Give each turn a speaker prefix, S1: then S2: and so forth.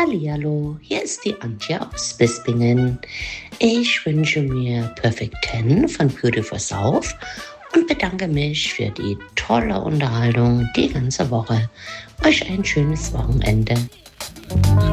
S1: Hallihallo, hier ist die Antje aus Bispingen. Ich wünsche mir Perfect 10 von Beautiful South und bedanke mich für die tolle Unterhaltung die ganze Woche. Euch ein schönes Wochenende.